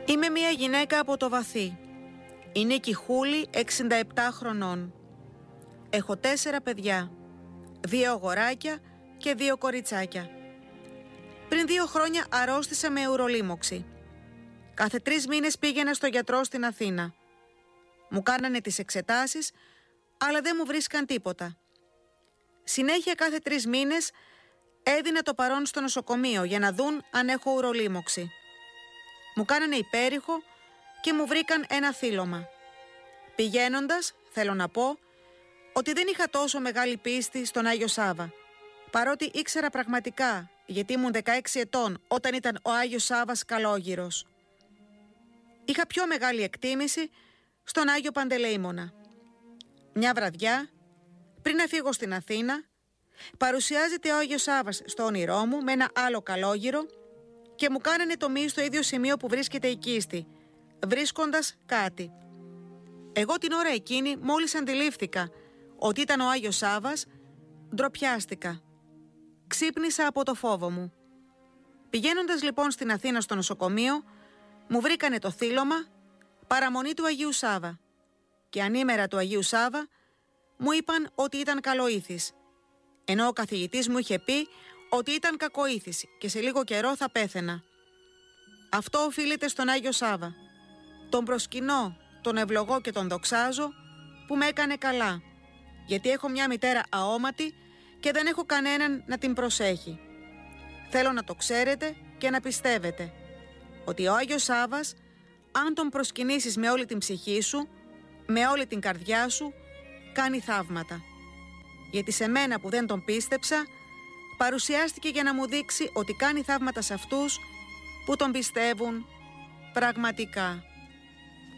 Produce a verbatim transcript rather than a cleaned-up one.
Είμαι μια γυναίκα από το βαθύ. Η Νίκη Χούλη, εξήντα επτά χρονών. Έχω τέσσερα παιδιά, δύο αγοράκια και δύο κοριτσάκια. Πριν δύο χρόνια αρρώστησα με ουρολίμωξη. Κάθε τρεις μήνες πήγαινα στο γιατρό στην Αθήνα. Μου κάνανε τις εξετάσεις, αλλά δεν μου βρίσκαν τίποτα. Συνέχεια κάθε τρεις μήνες έδινα το παρόν στο νοσοκομείο για να δουν αν έχω ουρολίμωξη. Μου κάνανε υπέρηχο και μου βρήκαν ένα θύλωμα. Πηγαίνοντας, θέλω να πω, ότι δεν είχα τόσο μεγάλη πίστη στον Άγιο Σάββα, παρότι ήξερα πραγματικά, γιατί ήμουν δεκαέξι ετών όταν ήταν ο Άγιος Σάββας καλόγυρος. Είχα πιο μεγάλη εκτίμηση στον Άγιο Παντελεήμονα. Μια βραδιά, πριν να φύγω στην Αθήνα, παρουσιάζεται ο Άγιος Σάββας στο όνειρό μου με ένα άλλο καλόγυρο και μου κάνανε τομή στο ίδιο σημείο που βρίσκεται η κίστη, βρίσκοντας κάτι. Εγώ την ώρα εκείνη, μόλις αντιλήφθηκα ότι ήταν ο Άγιος Σάββας, ντροπιάστηκα. Ξύπνησα από το φόβο μου. Πηγαίνοντας λοιπόν στην Αθήνα στο νοσοκομείο, μου βρήκανε το θύλωμα παραμονή του Αγίου Σάββα και ανήμερα του Αγίου Σάββα μου είπαν ότι ήταν καλοήθης, ενώ ο καθηγητής μου είχε πει ότι ήταν κακοήθης και σε λίγο καιρό θα πέθαινα. Αυτό οφείλεται στον Άγιο Σάββα. Τον προσκυνώ, τον ευλογώ και τον δοξάζω που με έκανε καλά, γιατί έχω μια μητέρα αόματη και δεν έχω κανέναν να την προσέχει. Θέλω να το ξέρετε και να πιστεύετε ότι ο Άγιος Σάββας, αν τον προσκυνήσεις με όλη την ψυχή σου, με όλη την καρδιά σου, κάνει θαύματα. Γιατί σε μένα που δεν τον πίστεψα, παρουσιάστηκε για να μου δείξει ότι κάνει θαύματα σε αυτούς που τον πιστεύουν πραγματικά.